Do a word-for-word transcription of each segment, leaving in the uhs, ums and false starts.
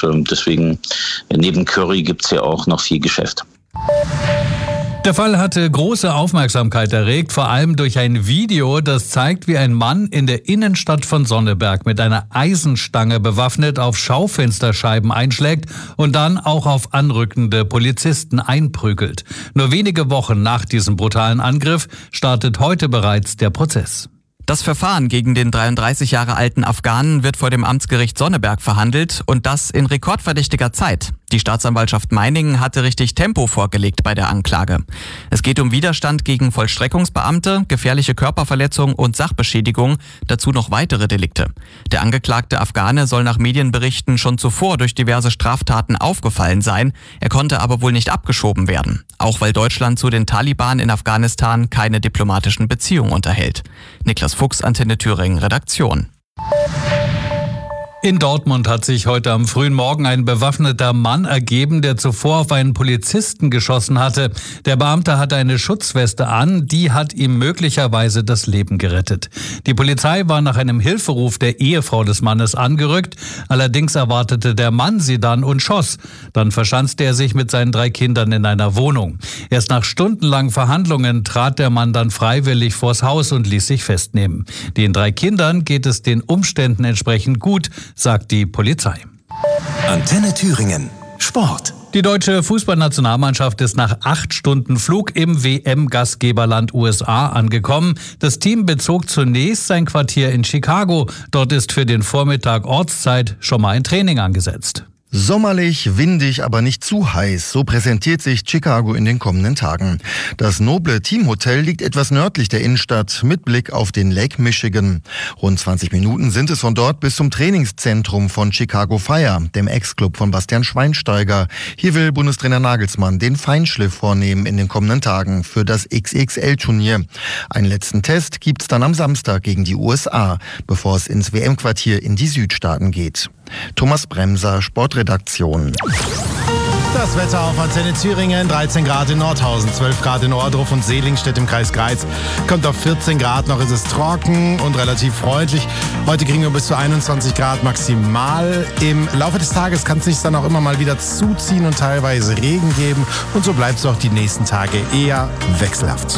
äh, deswegen neben Curry gibt's ja auch noch viel Geschäft. Der Fall hatte große Aufmerksamkeit erregt, vor allem durch ein Video, das zeigt, wie ein Mann in der Innenstadt von Sonneberg mit einer Eisenstange bewaffnet auf Schaufensterscheiben einschlägt und dann auch auf anrückende Polizisten einprügelt. Nur wenige Wochen nach diesem brutalen Angriff startet heute bereits der Prozess. Das Verfahren gegen den dreiunddreißig Jahre alten Afghanen wird vor dem Amtsgericht Sonneberg verhandelt und das in rekordverdächtiger Zeit. Die Staatsanwaltschaft Meiningen hatte richtig Tempo vorgelegt bei der Anklage. Es geht um Widerstand gegen Vollstreckungsbeamte, gefährliche Körperverletzung und Sachbeschädigung, dazu noch weitere Delikte. Der angeklagte Afghane soll nach Medienberichten schon zuvor durch diverse Straftaten aufgefallen sein. Er konnte aber wohl nicht abgeschoben werden, auch weil Deutschland zu den Taliban in Afghanistan keine diplomatischen Beziehungen unterhält. Niklas Fuchs, Antenne Thüringen, Redaktion. In Dortmund hat sich heute am frühen Morgen ein bewaffneter Mann ergeben, der zuvor auf einen Polizisten geschossen hatte. Der Beamte hatte eine Schutzweste an, die hat ihm möglicherweise das Leben gerettet. Die Polizei war nach einem Hilferuf der Ehefrau des Mannes angerückt. Allerdings erwartete der Mann sie dann und schoss. Dann verschanzte er sich mit seinen drei Kindern in einer Wohnung. Erst nach stundenlangen Verhandlungen trat der Mann dann freiwillig vors Haus und ließ sich festnehmen. Den drei Kindern geht es den Umständen entsprechend gut, sagt die Polizei. Antenne Thüringen. Sport. Die deutsche Fußballnationalmannschaft ist nach acht Stunden Flug im W M-Gastgeberland U S A angekommen. Das Team bezog zunächst sein Quartier in Chicago. Dort ist für den Vormittag Ortszeit schon mal ein Training angesetzt. Sommerlich, windig, aber nicht zu heiß. So präsentiert sich Chicago in den kommenden Tagen. Das noble Teamhotel liegt etwas nördlich der Innenstadt mit Blick auf den Lake Michigan. Rund zwanzig Minuten sind es von dort bis zum Trainingszentrum von Chicago Fire, dem Ex-Club von Bastian Schweinsteiger. Hier will Bundestrainer Nagelsmann den Feinschliff vornehmen in den kommenden Tagen für das X X L-Turnier. Einen letzten Test gibt's dann am Samstag gegen die U S A, bevor es ins W M-Quartier in die Südstaaten geht. Thomas Bremser, Sportredaktion. Das Wetter auf Antenne Thüringen, dreizehn Grad in Nordhausen, zwölf Grad in Ohrdruf und Selingstedt im Kreis Greiz. Kommt auf vierzehn Grad, noch ist es trocken und relativ freundlich. Heute kriegen wir bis zu einundzwanzig Grad maximal. Im Laufe des Tages kann es sich dann auch immer mal wieder zuziehen und teilweise Regen geben. Und so bleibt es auch die nächsten Tage eher wechselhaft.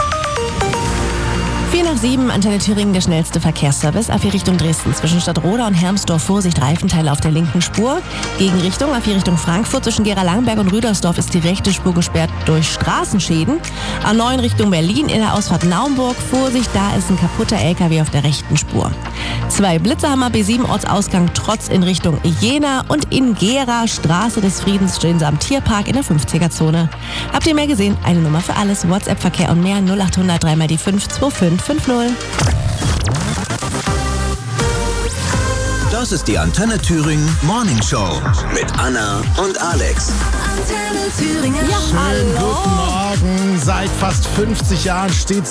vier nach sieben, Antenne Thüringen, der schnellste Verkehrsservice. A vier Richtung Dresden, zwischen Stadtroda und Hermsdorf, Vorsicht, Reifenteile auf der linken Spur. Gegenrichtung, A vier Richtung Frankfurt, zwischen Gera-Langberg und Rüdersdorf ist die rechte Spur gesperrt durch Straßenschäden. A neun Richtung Berlin, in der Ausfahrt Naumburg, Vorsicht, da ist ein kaputter L K W auf der rechten Spur. Zwei Blitze haben am B sieben Ortsausgang Trotz in Richtung Jena und in Gera, Straße des Friedens, stehen sie am Tierpark in der fünfziger-Zone. Habt ihr mehr gesehen? Eine Nummer für alles, WhatsApp-Verkehr und mehr, null acht hundert drei mal die fünf zwei fünf fünf null. Das ist die Antenne Thüringen Morning Show mit Anna und Alex. Antenne Thüringen. Ja, Schönen hallo. guten Morgen. Seit fast fünfzig Jahren steht